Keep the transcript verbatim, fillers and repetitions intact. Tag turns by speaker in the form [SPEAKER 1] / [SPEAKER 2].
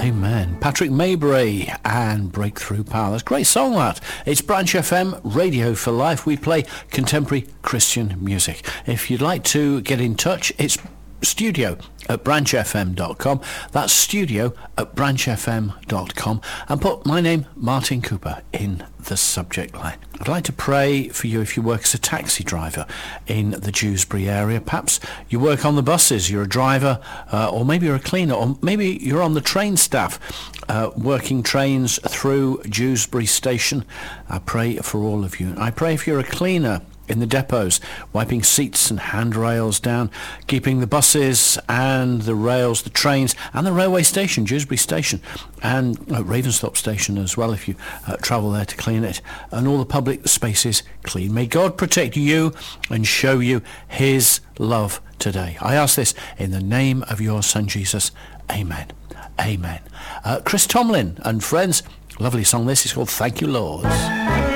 [SPEAKER 1] Amen. Patrick Maybury and Breakthrough Power. That's a great song, that. It's Branch F M, Radio for Life. We play contemporary Christian music. If you'd like to get in touch, it's studio at branch f m dot com. That's studio at branch f m dot com, and put my name, Martin Cooper, in the subject line. I'd like to pray for you if you work as a taxi driver in the Dewsbury area. Perhaps you work on the buses, you're a driver, uh, or maybe you're a cleaner, or maybe you're on the train staff uh, working trains through Dewsbury Station. I pray for all of you. I pray if you're a cleaner in the depots, wiping seats and handrails down, keeping the buses and the rails, the trains and the railway station, Dewsbury Station, and uh, Ravensthorpe Station as well, if you uh, travel there to clean it, and all the public spaces clean. May God protect you and show you his love today. I ask this in the name of your Son Jesus. Amen. Amen. Uh, Chris Tomlin and friends, lovely song this. It's called Thank You, Lord.